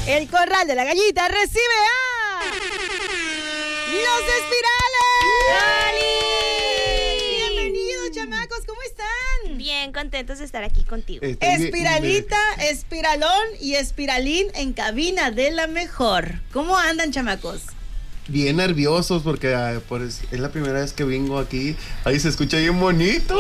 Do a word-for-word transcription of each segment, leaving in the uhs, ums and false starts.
El Corral de la Gallita recibe a Los Espirales. Bienvenidos, chamacos, ¿cómo están? Bien contentos de estar aquí contigo. Espiralita, Espiralón y Espiralín en cabina de la mejor. ¿Cómo andan, chamacos? Bien nerviosos porque uh, pues, es la primera vez que vengo aquí. Ahí se escucha bien bonito.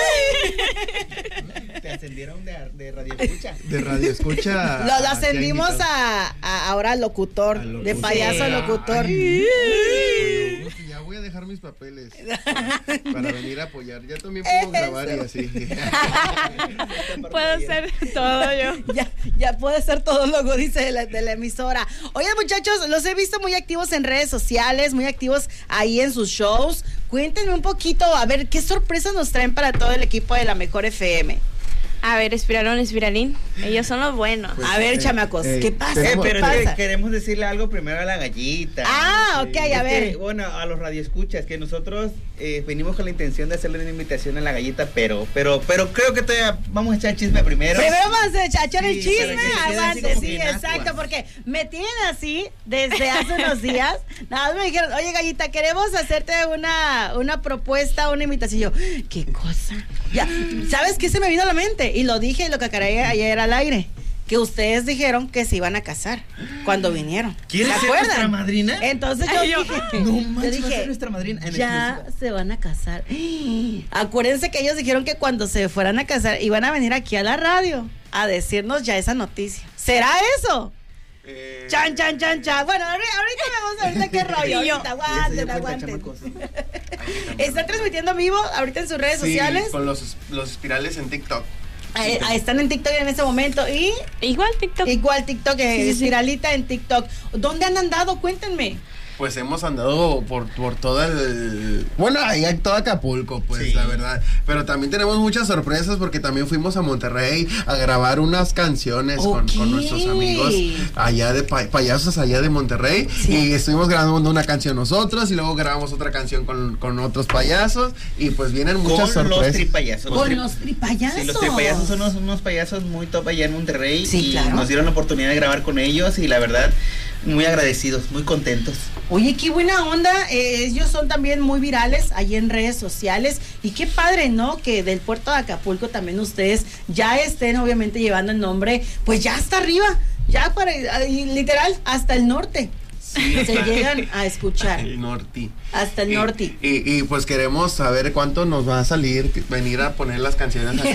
Te ascendieron de, de radio escucha. De radio escucha. Lo, lo ascendimos a, a ahora locutor, a locutor, de payaso a locutor. Ay, bueno, ya voy a dejar mis papeles para venir a apoyar. Ya también puedo Eso. grabar y así. Puedo ser todo yo. Ya, ya puede ser todo loco, dice de la, de la emisora. Oigan, muchachos, los he visto muy activos en redes sociales, muy activos ahí en sus shows. Cuéntenme un poquito, a ver, ¿qué sorpresas nos traen para todo el equipo de la Mejor F M? A ver, Espiralón, Espiralín, ellos son los buenos. Pues, a ver, eh, chamacos, eh, ¿qué pasa? Eh, ¿Qué pero pasa? queremos decirle algo primero a la Gallita. Ah, ok, sí. a ver. Que, bueno, a los radioescuchas, que nosotros eh, venimos con la intención de hacerle una invitación a la Gallita, pero, pero, pero creo que todavía vamos a echar chisme primero. Primero vamos a echar, echar sí, el chisme, aguante, sí, exacto, aguas. Porque me tienen así desde hace unos días. Nada más me dijeron, oye, Gallita, queremos hacerte una, una propuesta, una invitación. Y yo, ¿qué cosa? Ya, ¿sabes qué se me vino a la mente? Y lo dije, y lo que caray ayer al aire, que ustedes dijeron que se iban a casar cuando vinieron. ¿Quieres ser nuestra madrina? Entonces yo, Ay, yo dije, no manches, yo dije, va a ser nuestra madrina en ya exclusiva. Se van a casar. Acuérdense que ellos dijeron que cuando se fueran a casar iban a venir aquí a la radio a decirnos ya esa noticia. ¿Será eso? Eh, chan, chan, chan, chan. Bueno, ahorita vamos a ver qué rollo. Ahorita, aguanten, aguanten. Están transmitiendo vivo ahorita en sus redes sí, sociales. Con los, los espirales en TikTok. Ahí, ahí están en TikTok en este momento y igual TikTok. Igual TikTok, sí, sí, Espiralita sí. En TikTok. ¿Dónde han andado? Cuéntenme. Pues hemos andado por, por todo el... Bueno, ahí en todo Acapulco, pues, sí. La verdad. Pero también tenemos muchas sorpresas porque también fuimos a Monterrey a grabar unas canciones okay. con, con nuestros amigos allá de pa payasos allá de Monterrey. Sí. Y estuvimos grabando una canción nosotros y luego grabamos otra canción con, con otros payasos y pues vienen muchas con sorpresas. Los tripayasos. Con los tripayasos. Sí, los tripayasos son unos, unos payasos muy top allá en Monterrey. Sí, y claro. Nos dieron la oportunidad de grabar con ellos y la verdad... Muy agradecidos, muy contentos. Oye, qué buena onda. Eh, ellos son también muy virales ahí en redes sociales. Y qué padre, ¿no? Que del puerto de Acapulco también ustedes ya estén obviamente llevando el nombre, pues ya hasta arriba, ya para, literal, hasta el norte. Sí. Se llegan a escuchar. El norte. Hasta el y, norte. Y, y pues queremos saber cuánto nos va a salir venir a poner las canciones aquí.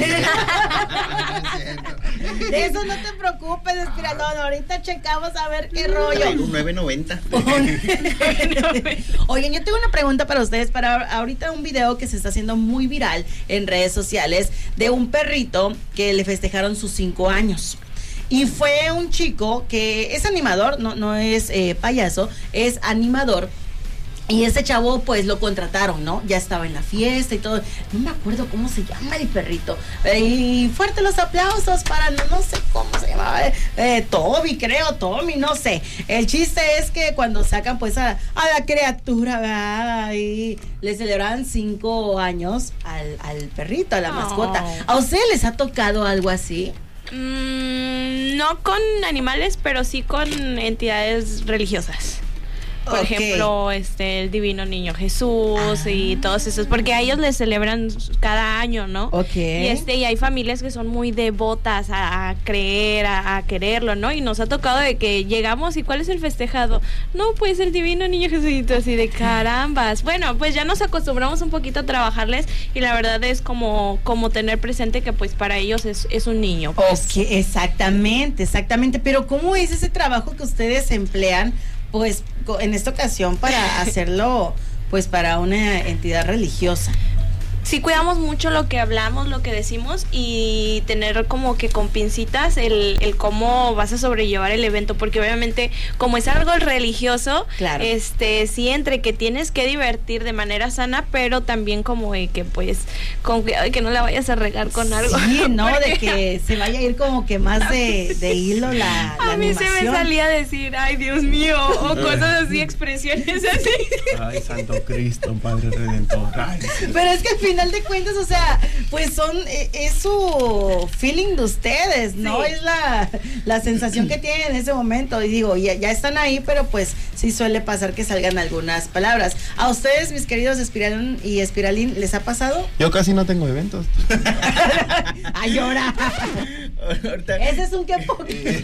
De eso no te preocupes, Espiralón. Ahorita checamos a ver qué rollo. nueve noventa. Oigan, yo tengo una pregunta para ustedes. Para ahorita un video que se está haciendo muy viral en redes sociales de un perrito que le festejaron sus cinco años. Y fue un chico que es animador, no, no es eh, payaso, es animador. Y ese chavo, pues, lo contrataron, ¿no? Ya estaba en la fiesta y todo. No me acuerdo cómo se llama el perrito. Eh, y fuerte los aplausos para, no, no sé cómo se llamaba. Eh, Toby, creo, Tommy, no sé. El chiste es que cuando sacan, pues, a, a la criatura, ¿verdad? Y le celebran cinco años al, al perrito, a la oh. mascota. ¿A ustedes les ha tocado algo así? Mm, no con animales, pero sí con entidades religiosas. Por okay. ejemplo, este, el Divino Niño Jesús ah. y todos esos, porque a ellos les celebran cada año, ¿no? Okay. Y este, y hay familias que son muy devotas a, a creer, a, a quererlo, ¿no? Y nos ha tocado de que llegamos y ¿cuál es el festejado? No, pues el Divino Niño Jesús, así de carambas. Bueno, pues ya nos acostumbramos un poquito a trabajarles y la verdad es como, como tener presente que pues para ellos es, es un niño. Pues. Ok, exactamente, exactamente. Pero ¿cómo es ese trabajo que ustedes emplean? Pues en esta ocasión para hacerlo pues para una entidad religiosa. Sí cuidamos mucho lo que hablamos, lo que decimos y tener como que con pincitas el, el cómo vas a sobrellevar el evento, porque obviamente como es algo religioso, claro. este sí entre que tienes que divertir de manera sana, pero también como de que pues con cuidado de que no la vayas a regar con algo. Sí, no, porque... de que se vaya a ir como que más de, de hilo la, la A mí animación. Se me salía a decir, ay Dios mío, o cosas así, expresiones así. Ay, Santo Cristo, Padre Redentor. Ay, sí. Pero es que al final final de cuentas, o sea, pues son, eh, es su feeling de ustedes, ¿no? Sí. Es la, la sensación que tienen en ese momento. Y digo, ya, ya están ahí, pero pues sí suele pasar que salgan algunas palabras. ¿A ustedes, mis queridos Espiralín y Espiralín, les ha pasado? Yo casi no tengo eventos. ¡Ay, llora! Ese es un que poco.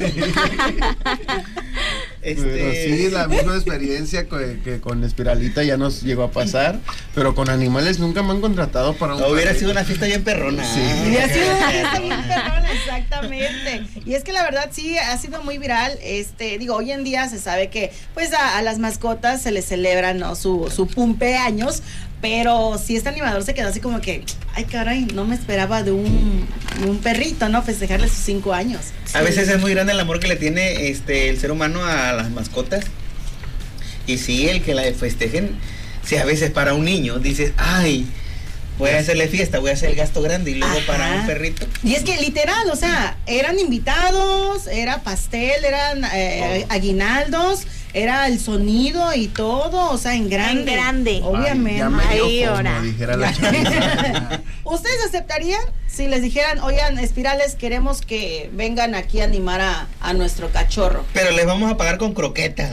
Este... Pero sí, la misma experiencia que, que con Espiralita ya nos llegó a pasar, pero con animales nunca me han contratado para un... No, hubiera sido una fiesta bien perrona. Sí. Hubiera sido una fiesta bien perrona, exactamente. Y es que la verdad sí ha sido muy viral. Este, digo, hoy en día se sabe que pues a, a las mascotas se les celebra, ¿no? Su, su cumpleaños. Pero sí, este animador se quedó así como que, ay, caray, no me esperaba de un, de un perrito, ¿no? Festejarle sus cinco años. Sí. A veces es muy grande el amor que le tiene este el ser humano a las mascotas. Y sí, el que la festejen, sí, a veces para un niño dices, ay, voy a hacerle fiesta, voy a hacer el gasto grande, y luego Ajá. para un perrito. Y es que literal, o sea, eran invitados, era pastel, eran eh, oh. aguinaldos, era el sonido y todo, o sea, en grande. En grande. Obviamente. Ay, ahora. Dijera la ¿Ustedes aceptarían si les dijeran, oigan, Espirales, queremos que vengan aquí a animar a, a nuestro cachorro? Pero les vamos a pagar con croquetas.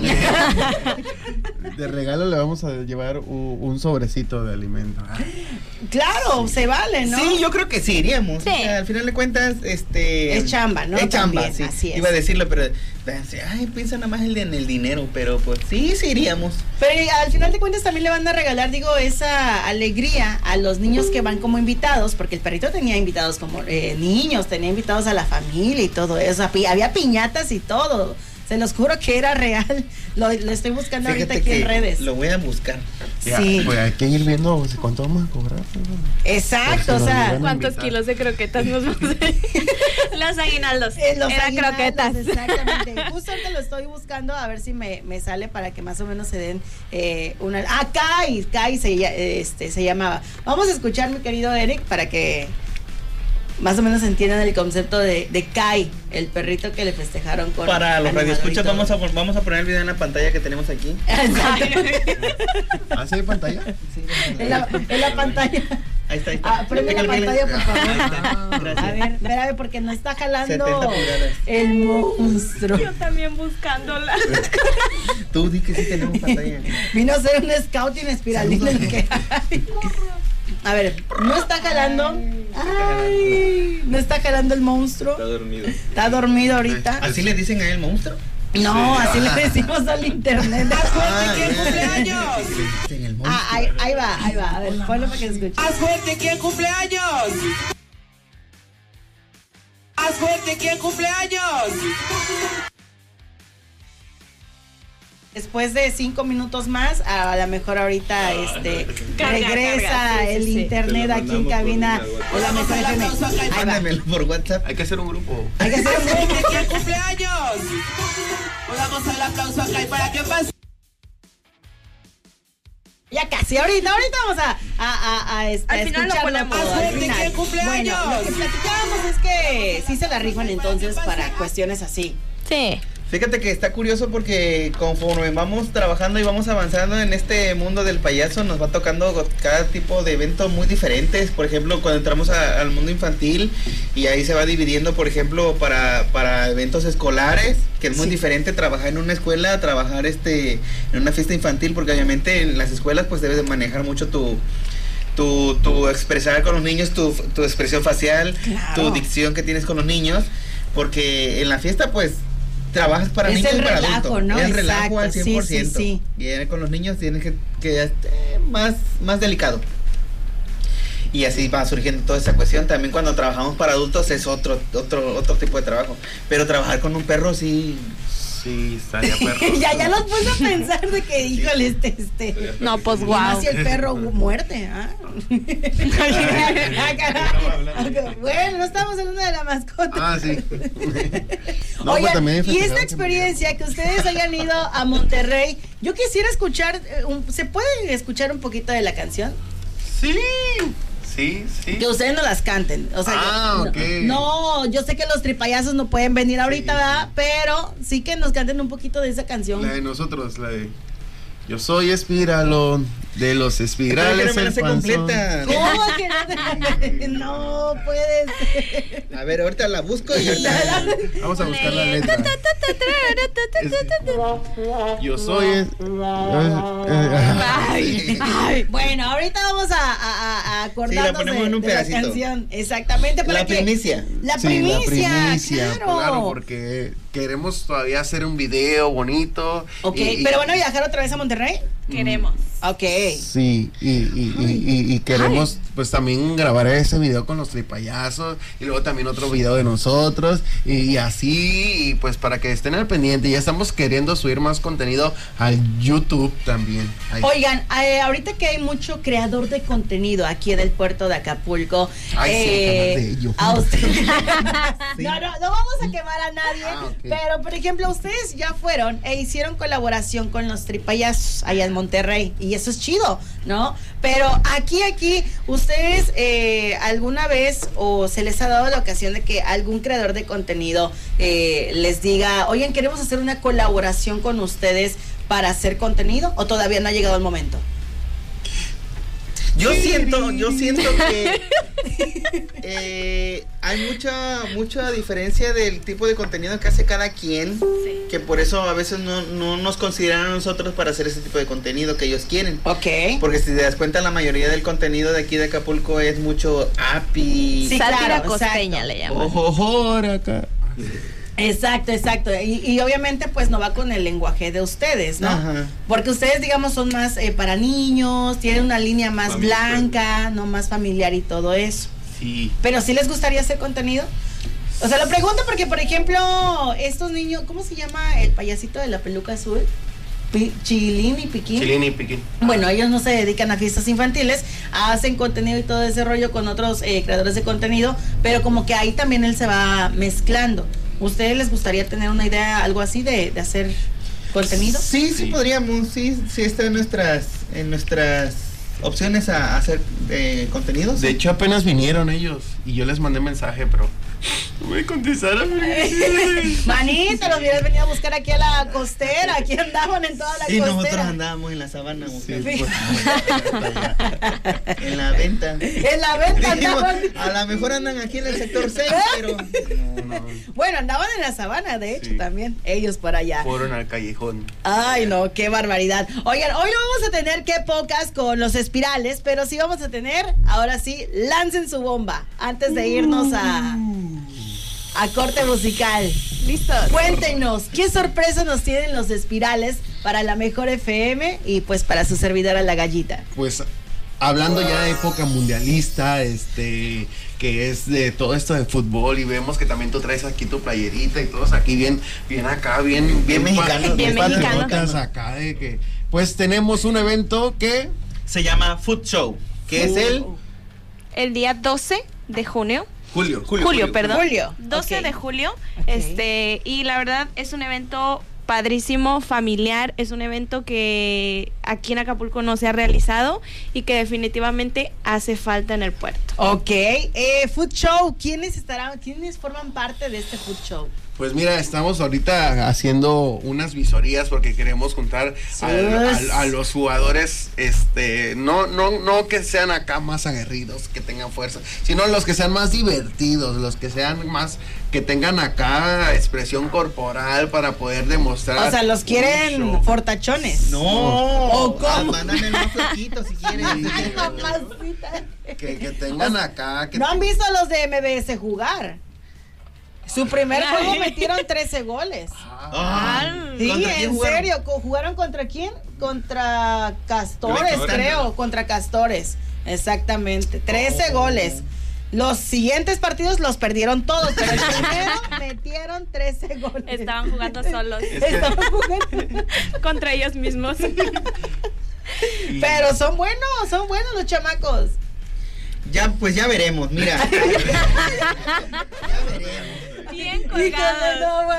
De regalo le vamos a llevar un, un sobrecito de alimento. Claro, sí. se vale, ¿no? Sí, yo creo que sí iríamos. Sí. O sea, al final de cuentas, este... Es chamba, ¿no? Es chamba, También, sí. Así es. Iba a decirlo, pero... Ay, piensa nada más en el dinero, pero pues sí, sí iríamos. Pero al final de cuentas también le van a regalar, digo, esa alegría a los niños que van como invitados, porque el perrito tenía invitados como eh, niños, tenía invitados a la familia y todo eso. Había piñatas y todo. Se los juro que era real. Lo, lo estoy buscando Fíjate ahorita aquí en redes. Lo voy a buscar. Ya, sí. Pues hay que ir viendo cuánto vamos a cobrar. Exacto, o sea, cuántos kilos de croquetas nos vamos a hacer. Los aguinaldos. Eh, los Era aguinaldos, croquetas. Exactamente. Justo ahorita lo estoy buscando a ver si me, me sale para que más o menos se den eh, una. Ah, Kai, Kai se, este, se llamaba. Vamos a escuchar, mi querido Eric, para que más o menos entiendan el concepto de, de Kai, el perrito que le festejaron con... Para los radioescuchas vamos a, vamos a poner el video en la pantalla que tenemos aquí. ¿Ah, sí hay pantalla? Sí, en la, en la pantalla. Ahí está, ahí está. Ah, prende la pantalla, por favor. Gracias. A ver, espérame, porque no está jalando el monstruo. Yo también buscándola. Tú di que sí tenemos pantalla. Vino a hacer un scouting Espiralín de lo que hay. A ver, no está jalando. Ay, no está jalando el monstruo. Está dormido. Está dormido ahorita. ¿Así le dicen a él monstruo? No, sí. Así le decimos al internet. ¡Haz fuerte, quién cumpleaños! Ah, ahí, ahí va, ahí va. A ver, ponlo para que escuche. ¡Haz fuerte, quién cumpleaños! ¡Haz fuerte, quién cumpleaños! Después de cinco minutos más, a lo mejor ahorita este carga, regresa carga, sí, el sí, internet aquí en cabina de la mejor F M. Mándamelo por WhatsApp. Hay que hacer un grupo. Hay que hacer un grupo. ¿Quién cumpleaños? Podamos el aplauso acá y para que pase. Ya casi, ahorita, ahorita vamos a, a, a, a, este, al final lo ponemos. Al final. ¿Quién cumpleaños? Bueno, lo que platicábamos es que sí se la rifan entonces para cuestiones así. Sí. Fíjate que está curioso porque conforme vamos trabajando y vamos avanzando en este mundo del payaso, nos va tocando cada tipo de eventos muy diferentes. Por ejemplo, cuando entramos a, al mundo infantil, y ahí se va dividiendo, por ejemplo, para, para eventos escolares, que es muy sí. diferente trabajar en una escuela a trabajar este en una fiesta infantil, porque obviamente en las escuelas pues debes de manejar mucho tu... Tu, tu expresar con los niños, tu, tu expresión facial, claro. tu dicción que tienes con los niños, porque en la fiesta pues trabajas para es niños el y para relajo, adultos. ¿no? Es el Exacto, relajo al cien por ciento. Sí, sí, sí. Y con los niños tienes que, que eh, más, más delicado. Y así va surgiendo toda esa cuestión. También cuando trabajamos para adultos es otro, otro, otro tipo de trabajo. Pero trabajar con un perro sí. Sí, estaría perro. ya, ya los puse a pensar de que, híjole, este, este. No, pues guau. Wow. Si el perro muerte, ¿ah? Bueno, no estamos hablando de la mascota. Ah, sí. No, oigan, pues también y esta experiencia que ustedes hayan ido a Monterrey, yo quisiera escuchar, un, ¿se puede escuchar un poquito de la canción? Sí. Sí, sí. Que ustedes no las canten. O sea, ah, yo, okay. no, yo sé que los tripayazos no pueden venir ahorita, sí, ¿verdad? Pero sí que nos canten un poquito de esa canción. La de nosotros, la de Yo soy espiralón de los espirales. No me la sé completa. ¿Cómo que no te... No puede ser. A ver, ahorita la busco y ahorita... Vamos a buscar la letra. Yo soy... es- Ay, ay. Bueno, ahorita vamos a, a, a acordarnos Sí, la ponemos de, en un de la pedacito. canción. Exactamente. Para La que- primicia. La Sí, primicia, la primicia, claro. claro, porque queremos todavía hacer un video bonito. Ok, y- y- pero van a viajar otra vez a Monterrey. Queremos. Ok. Sí, y, y, y, y- y queremos pues también grabar ese video con los tripayazos y luego también otro video de nosotros y, y así y pues para que estén al pendiente. Ya estamos queriendo subir más contenido al YouTube también. Ahí. Oigan, eh, ahorita que hay mucho creador de contenido aquí en el puerto de Acapulco, Ay, sí, eh, hablar de ello. a usted- no, no, no vamos a quemar a nadie, Ah, ok. pero por ejemplo, ustedes ya fueron e hicieron colaboración con los tripayazos allá en Monterrey y eso es chido, ¿no? Pero aquí, aquí, ustedes eh, alguna vez o se les ha dado la ocasión de que algún creador de contenido eh, les diga, oigan, queremos hacer una colaboración con ustedes para hacer contenido, o todavía no ha llegado el momento. Yo siento, yo siento que eh, hay mucha, mucha diferencia del tipo de contenido que hace cada quien, Sí. que por eso a veces no, no nos consideran a nosotros para hacer ese tipo de contenido que ellos quieren. Ok. Porque si te das cuenta, la mayoría del contenido de aquí de Acapulco es mucho api. Sí, Sátira claro, costeña exacto. le llaman. Ojo, acá. Exacto, exacto. Y, y obviamente pues no va con el lenguaje de ustedes, ¿no? Ajá. Porque ustedes, digamos, son más eh, para niños, tienen una línea más Family blanca, no más familiar y todo eso. Sí. Pero ¿sí les gustaría hacer contenido? O sea, lo pregunto porque, por ejemplo, estos niños, ¿cómo se llama el payasito de la peluca azul? Pi- Chilín y Piquín. Chilín y Piquín. Bueno, ellos no se dedican a fiestas infantiles, hacen contenido y todo ese rollo con otros eh, creadores de contenido, pero como que ahí también él se va mezclando. ¿Ustedes les gustaría tener una idea, algo así de, de hacer contenido? Sí, sí, Sí. podríamos, sí, sí está en nuestras, en nuestras opciones a hacer eh, contenidos. De hecho apenas vinieron ellos y yo les mandé mensaje, pero no me contestaron. Manito, los hubieras venido a buscar aquí a la costera, aquí andaban en toda la Y nosotros costera. andábamos en la sabana buscando Sí. en la venta. En la venta Dijimos, andaban. a lo mejor andan aquí en el sector seis, pero No, no, Bueno, andaban en la sabana, de hecho, Sí. también, ellos por allá. fueron al callejón. Ay, no, qué barbaridad. Oigan, hoy no vamos a tener que pocas con los espirales, pero sí vamos a tener, ahora sí, lancen su bomba antes de irnos a, a corte musical. Listos. Cuéntenos, ¿qué sorpresa nos tienen los espirales para la mejor F M y pues para su servidora La Gallita? Pues hablando ya de época mundialista, este, que es de todo esto de fútbol y vemos que también tú traes aquí tu playerita y todos aquí bien, bien acá, bien, Bien pa- mexicanos, bien patriotas acá de que, pues tenemos un evento que se llama Food Show, que es el El día doce de junio. Julio, Julio, perdón. Julio. doce Ok. de julio. Ok. Este, y la verdad es un evento padrísimo, familiar, es un evento que aquí en Acapulco no se ha realizado y que definitivamente hace falta en el puerto. Ok, eh, Food Show, ¿quiénes estarán, quiénes forman parte de este Food Show? Pues mira, estamos ahorita haciendo unas visorías porque queremos juntar al- al- a los jugadores, este, no, no, no que sean acá más aguerridos, que tengan fuerza, sino los que sean más divertidos, los que sean más, que tengan acá expresión corporal para poder demostrar. O sea, los un quieren show. fortachones. no, ¿O cómo? mandan el más flaquito si quieren. Sí. Mamacita. Que, que tengan acá. Que ¿No han visto a los de M B S jugar? Su primer Ay. juego metieron trece goles. Ah, Sí, ¿contra quién en jugaron? serio. co- ¿Jugaron contra quién? Contra Castores, Castores. creo. Contra Castores. Exactamente. trece goles. Los siguientes partidos los perdieron todos, pero el primero metieron trece goles. Estaban jugando solos Estaban jugando. contra ellos mismos. Pero son buenos, son buenos los chamacos. Ya, pues ya veremos, mira. Ya veremos. Bien Híjole, colgados. no,